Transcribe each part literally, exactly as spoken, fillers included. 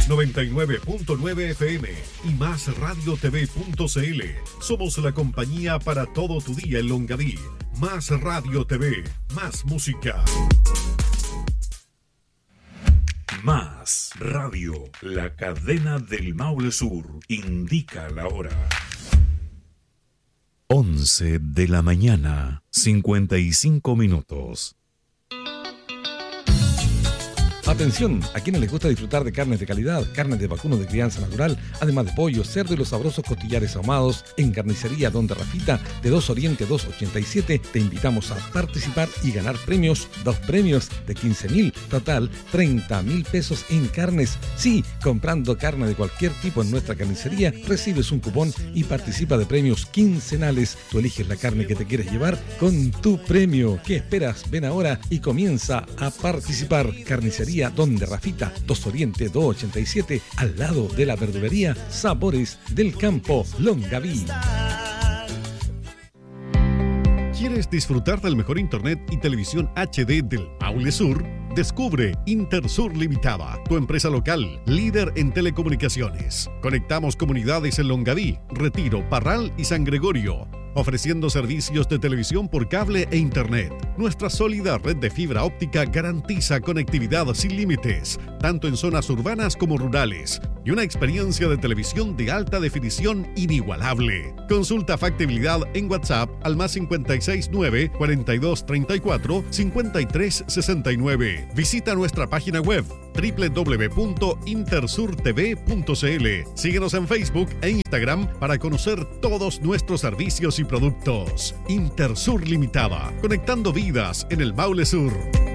noventa y nueve punto nueve F M y más radio t v punto c l. Somos la compañía para todo tu día en Longaví. Más Radio T V, más música. Más Radio, la cadena del Maule Sur, indica la hora. once de la mañana, cincuenta y cinco minutos. Atención, a quienes les gusta disfrutar de carnes de calidad, carnes de vacuno de crianza natural, además de pollo, cerdo y los sabrosos costillares ahumados, en Carnicería Donde Rafita, de dos Oriente dos ochenta y siete, te invitamos a participar y ganar premios, dos premios de quince mil, total treinta mil pesos en carnes. Sí, comprando carne de cualquier tipo en nuestra carnicería, recibes un cupón y participa de premios quincenales. Tú eliges la carne que te quieres llevar con tu premio. ¿Qué esperas? Ven ahora y comienza a participar. Carnicería Donde Rafita, dos Oriente dos ochenta y siete, al lado de la verdulería Sabores del Campo, Longaví. ¿Quieres disfrutar del mejor internet y televisión H D del Maule Sur? Descubre Intersur Limitada, tu empresa local, líder en telecomunicaciones. Conectamos comunidades en Longaví, Retiro, Parral y San Gregorio, ofreciendo servicios de televisión por cable e internet. Nuestra sólida red de fibra óptica garantiza conectividad sin límites, tanto en zonas urbanas como rurales, y una experiencia de televisión de alta definición inigualable. Consulta factibilidad en WhatsApp al más cincuenta y seis nueve, cuarenta y dos treinta y cuatro, cincuenta y tres sesenta y nueve. Visita nuestra página web doble u doble u doble u punto intersur t v punto c l. Síguenos en Facebook e Instagram para conocer todos nuestros servicios y productos. Intersur Limitada, conectando vidas en el Maule Sur.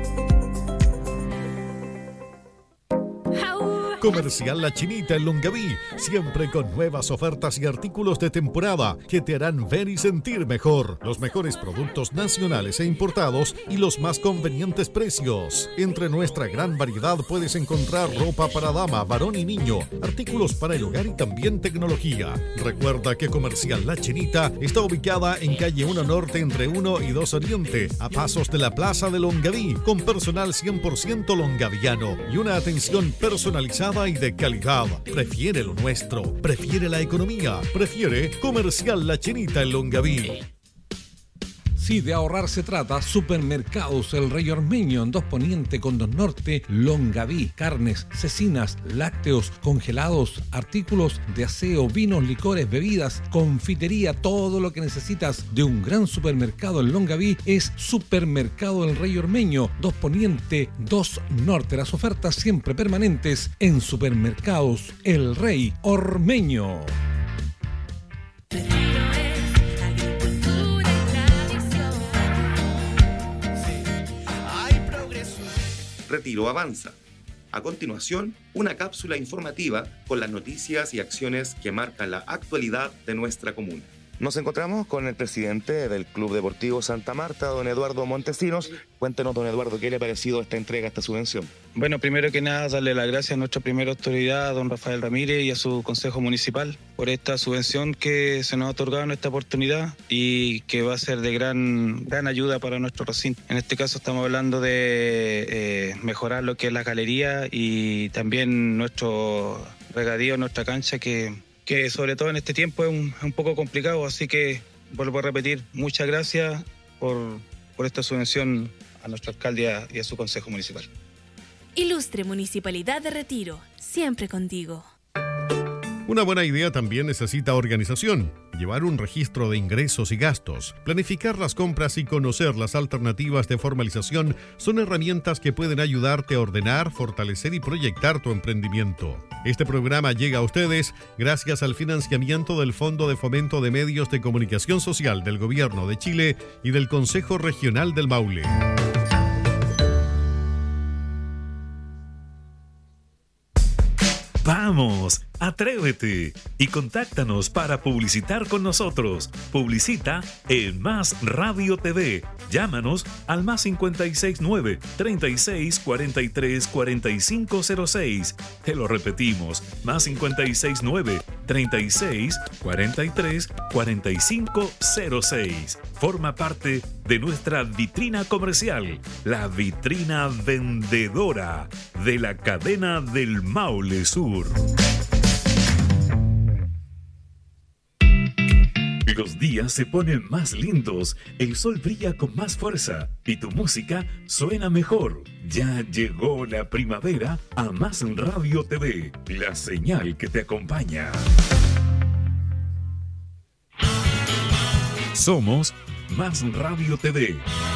Comercial La Chinita en Longaví, siempre con nuevas ofertas y artículos de temporada que te harán ver y sentir mejor. Los mejores productos nacionales e importados y los más convenientes precios. Entre nuestra gran variedad puedes encontrar ropa para dama, varón y niño, artículos para el hogar y también tecnología. Recuerda que Comercial La Chinita está ubicada en calle uno Norte entre uno y dos Oriente, a pasos de la Plaza de Longaví, con personal cien por ciento longaviano y una atención personalizada y de calidad. Prefiere lo nuestro, prefiere la economía, prefiere Comercial La Chinita en Longaví. Si de ahorrar se trata, Supermercados El Rey Ormeño en dos Poniente con dos Norte, Longaví. Carnes, cecinas, lácteos, congelados, artículos de aseo, vinos, licores, bebidas, confitería, todo lo que necesitas de un gran supermercado en Longaví es Supermercado El Rey Ormeño, dos Poniente, dos Norte. Las ofertas siempre permanentes en Supermercados El Rey Ormeño. Retiro avanza. A continuación, una cápsula informativa con las noticias y acciones que marcan la actualidad de nuestra comuna. Nos encontramos con el presidente del Club Deportivo Santa Marta, don Eduardo Montesinos. Cuéntenos, don Eduardo, ¿qué le ha parecido esta entrega, esta subvención? Bueno, primero que nada, darle las gracias a nuestra primera autoridad, don Rafael Ramírez, y a su Consejo Municipal por esta subvención que se nos ha otorgado en esta oportunidad y que va a ser de gran, gran ayuda para nuestro recinto. En este caso estamos hablando de eh, mejorar lo que es la galería y también nuestro regadío, nuestra cancha, que... que sobre todo en este tiempo es un, un poco complicado, así que vuelvo a repetir, muchas gracias por, por esta subvención a nuestro alcalde y a su Consejo Municipal. Ilustre Municipalidad de Retiro, siempre contigo. Una buena idea también necesita organización, llevar un registro de ingresos y gastos, planificar las compras y conocer las alternativas de formalización son herramientas que pueden ayudarte a ordenar, fortalecer y proyectar tu emprendimiento. Este programa llega a ustedes gracias al financiamiento del Fondo de Fomento de Medios de Comunicación Social del Gobierno de Chile y del Consejo Regional del Maule. ¡Vamos! ¡Atrévete! Y contáctanos para publicitar con nosotros. Publicita en Más Radio T V. Llámanos al más cincuenta y seis nueve, treinta y seis, cuarenta y tres, cuarenta y cinco cero seis. Te lo repetimos, más cincuenta y seis nueve, treinta y seis, cuarenta y tres, cuarenta y cinco cero seis. Forma parte de nuestra vitrina comercial, la vitrina vendedora de la cadena del Maule Sur. Los días se ponen más lindos, el sol brilla con más fuerza y tu música suena mejor. Ya llegó la primavera a Más Radio T V, la señal que te acompaña. Somos Más Radio T V.